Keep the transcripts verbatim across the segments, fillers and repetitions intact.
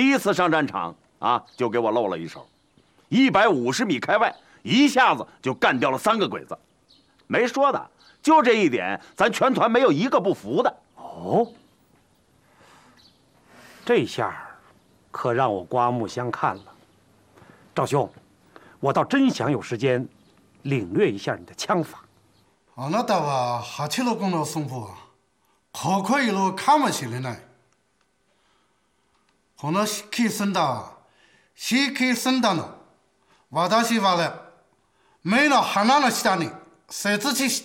第一次上战场啊，就给我露了一手，一百五十米开外，一下子就干掉了三个鬼子。没说的，就这一点，咱全团没有一个不服的。 哦，这下可让我刮目相看了。赵兄，我倒真想有时间领略一下你的枪法。 あなたは八六の승부可可以了看不起来呢。この式戦だ、式戦だの。私はね、目の鼻の下に設置した。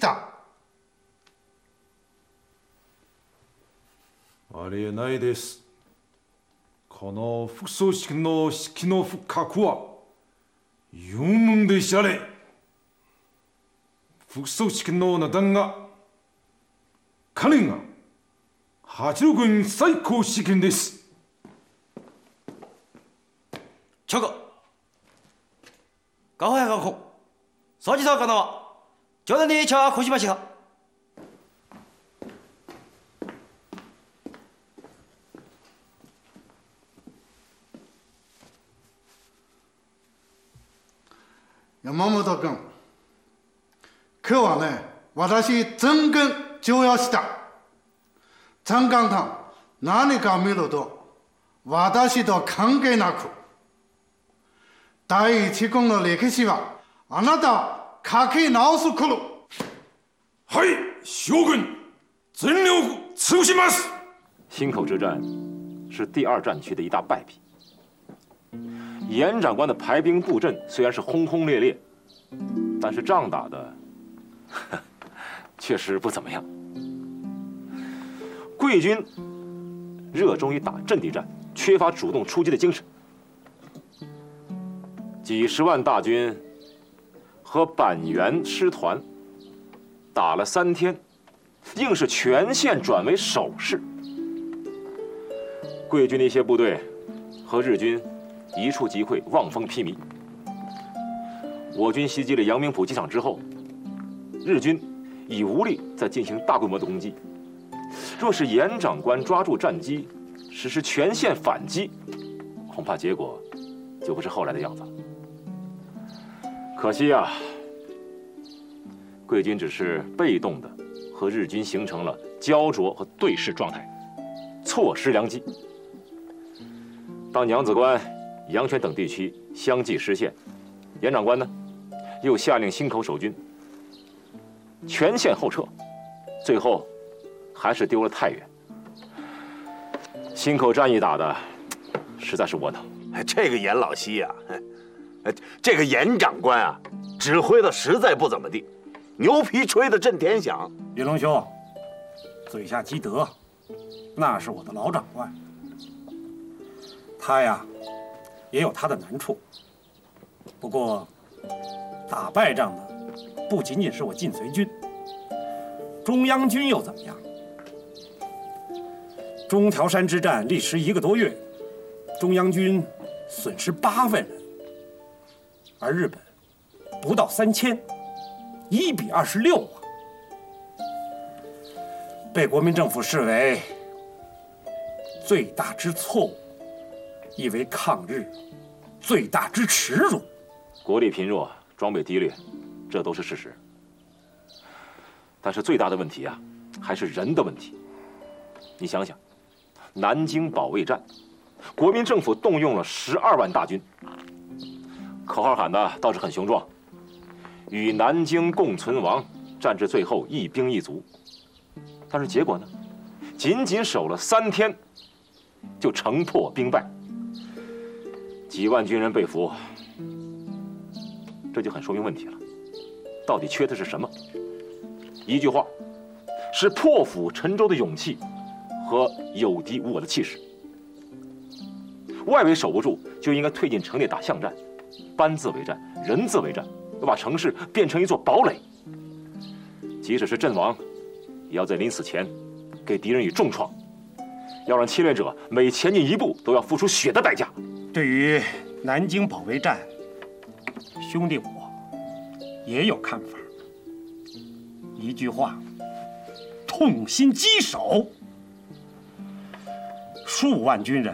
ありえないです。この副葬式の式の不覚は有問でしゃれ。副葬式の名段が彼が八路軍最高試験です。 这个高海高空掃除さかなは冗談に茶こしましが。 山本君、今日はね、私全軍重要した。残簡単、何か見ると私と関係なく、第一軍の歴史はあなた書き直す頃。 はい、将軍、全力尽します。 忻口之战是第二战区的一大败笔。严长官的排兵布阵虽然是轰轰烈烈，但是仗打的确实不怎么样。贵军热衷于打阵地战，缺乏主动出击的精神。几十万大军和板垣师团打了三天，硬是全线转为守势。贵军的一些部队和日军一触即溃，望风披靡。我军袭击了阳明浦机场之后，日军已无力再进行大规模的攻击。若是严长官抓住战机，实施全线反击，恐怕结果就不是后来的样子了。可惜啊，贵军只是被动的和日军形成了焦灼和对视状态，错失良机。当娘子关、阳泉等地区相继失陷，严长官呢，又下令忻口守军全线后撤，最后还是丢了太原。忻口战役打的实在是窝囊。 这个严老西呀、啊，这个严长官啊，指挥的实在不怎么地，牛皮吹得震天响。 云龙兄，嘴下积德，那是我的老长官。他呀，也有他的难处。不过，打败仗的不仅仅是我晋绥军，中央军又怎么样？中条山之战历时一个多月，中央军损失八万人，而日本不到三千，一比二十六啊！被国民政府视为最大之错误，亦为抗日最大之耻辱。 国力贫弱，装备低劣，这都是事实。但是最大的问题啊，还是人的问题。你想想，南京保卫战，国民政府动用了十二万大军，口号喊的倒是很雄壮，与南京共存亡，战至最后一兵一卒。但是结果呢，仅仅守了三天，就城破兵败，几万军人被俘。这就很说明问题了，到底缺的是什么？一句话，是破釜沉舟的勇气和有敌无我的气势。外围守不住，就应该退进城内打巷战，班字为战，人字为战，要把城市变成一座堡垒。即使是阵亡，也要在临死前给敌人以重创，要让侵略者每前进一步都要付出血的代价。 对于南京保卫战，兄弟我也有看法。一句话，痛心疾首。数万军人